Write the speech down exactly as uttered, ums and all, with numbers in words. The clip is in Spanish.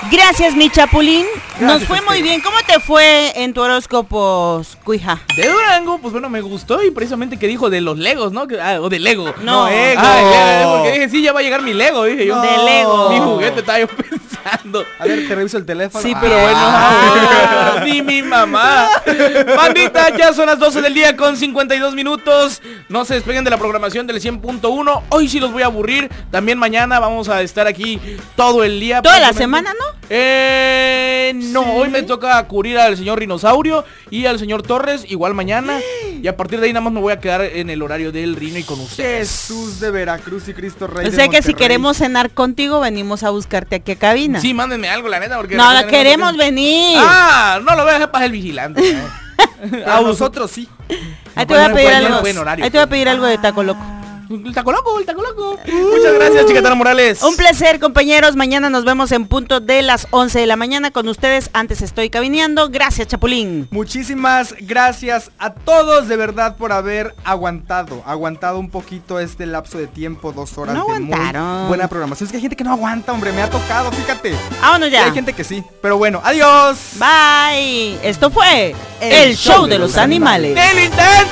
Gracias, mi chapulín. Gracias, Nos fue muy bien. ¿Cómo te fue en tu horóscopo, cuija? De Durango, pues bueno, me gustó y precisamente que dijo de los Legos, ¿no? Que, ah, o de Lego. No, no Ego. Ah, Lego, porque dije, sí, ya va a llegar mi Lego, dije yo. No. De Lego. Mi juguete, estaba yo pensando. A ver, te reviso el teléfono. Sí, Ah, pero bueno. Ah, ni mi mamá. Bandita, ya son las doce del día con cincuenta y dos minutos. No se despeguen de la programación del cien punto uno. Hoy sí los voy a aburrir. También mañana vamos a estar aquí todo el día. Toda la semana, ¿no? Eh, no, sí. Hoy me toca cubrir al señor Rinosaurio y al señor Torres, igual mañana. Y a partir de ahí nada más me voy a quedar en el horario del Rino y con ustedes. Jesús de Veracruz y Cristo Rey O de sea que Monterrey. si queremos cenar contigo, venimos a buscarte aquí a cabina. Sí, mándenme algo, la neta, porque... No, la queremos venir. Ah, no lo voy a dejar para el vigilante. A nosotros sí. Ahí te voy a pedir algo. Horario, Ahí te voy a pedir algo de Taco Loco. El taco loco, el taco loco. Muchas gracias, Chicatana Morales. Un placer, compañeros. Mañana nos vemos en punto de las once de la mañana con ustedes. Antes estoy cabineando. Gracias, Chapulín. Muchísimas gracias a todos de verdad por haber aguantado, aguantado un poquito este lapso de tiempo, dos horas No de aguantaron. muy buena programación. Es que hay gente que no aguanta, hombre, me ha tocado, fíjate. Vámonos ya. Y hay gente que sí, pero bueno, adiós. Bye. Esto fue El, el show, show de, de los, los animales. ¡Del intento!